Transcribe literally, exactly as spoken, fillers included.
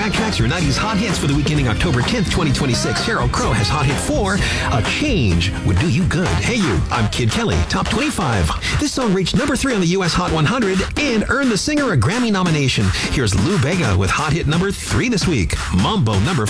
backtracks your nineties hot hits for the week ending October tenth, twenty twenty-six. Sheryl Crow has hot hit four. A Change Would Do You Good. Hey you, I'm Kid Kelly, top twenty-five. This song reached number three on the U S Hot one hundred and earned the singer a Grammy nomination. Here's Lou Bega with hot hit number three this week. Mambo number